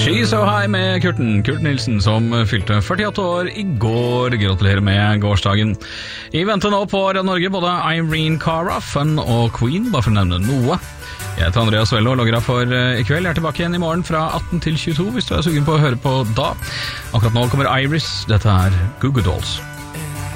She's So High med Kurt Nilsen, som fylte 48 år i går. Gratulerer med gårsdagen. I vente nå på Radio Norge både Irene Cara, Fun og Queen, bare for å nevne noe. Jeg heter Andreas Vello og logger av for i kveld. Jeg er tilbake igjen i morgen fra 18 til 22 hvis du er sugen på å høre på da. Akkurat nå kommer Iris. Dette er Goo Goo Dolls.